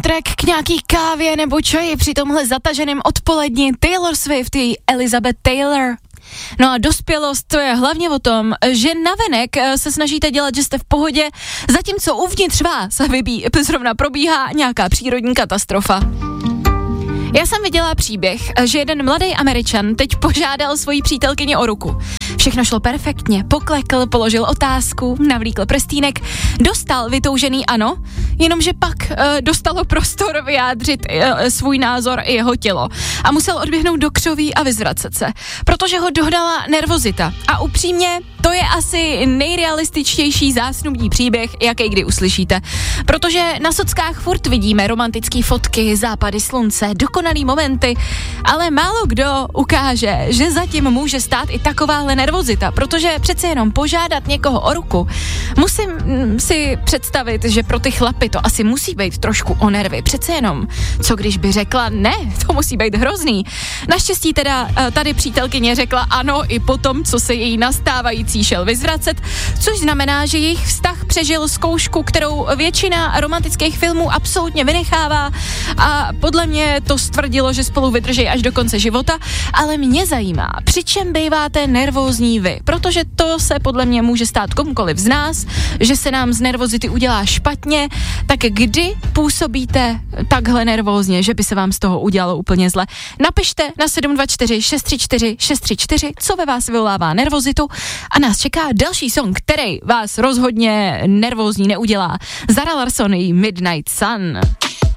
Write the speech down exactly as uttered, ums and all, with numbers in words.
soundtrack k nějaký kávě nebo čaji při tomhle zataženém odpolední. Taylor Swift i Elizabeth Taylor. No a dospělost, to je hlavně o tom, že navenek se snažíte dělat, že jste v pohodě, zatímco uvnitř vás vybí, zrovna probíhá nějaká přírodní katastrofa. Já jsem viděla příběh, že jeden mladý Američan teď požádal svoji přítelkyni o ruku. Všechno šlo perfektně, poklekl, položil otázku, navlíkl prstýnek, dostal vytoužený ano, jenomže pak uh, dostalo prostor vyjádřit uh, svůj názor i jeho tělo a musel odběhnout do křoví a vyzvracet se, protože ho dohnala nervozita. A upřímně, to je asi nejrealističtější zásnubní příběh, jaký kdy uslyšíte, protože na sockách furt vidíme romantické fotky, západy slunce, dokonalý momenty, ale málo kdo ukáže, že zatím může stát i takováhle nervozita, protože přece jenom požádat někoho o ruku, musím mm, si představit, že pro ty chlapy to asi musí být trošku o nervy, přece jenom, co když by řekla ne, to musí být hrozný. Naštěstí teda tady přítelkyně řekla ano i po tom, co se její nastávající šel vyzvracet, což znamená, že jejich vztah přežil zkoušku, kterou většina romantických filmů absolutně vynechává a podle mě to stvrdilo, že spolu vydrží až do konce života, ale mě zajímá, při čem býváte nervózní vy, protože to se podle mě může stát komukoliv z nás, že se nám z nervozity udělá špatně, tak kdy působíte takhle nervózně, že by se vám z toho udělalo úplně zle. Napište na sedm dva čtyři šest tři čtyři šest tři čtyři, co ve vás vyvolává nervozitu a nás čeká další song, který vás rozhodně nervózní neudělá. Zara Larsson, Midnight Sun.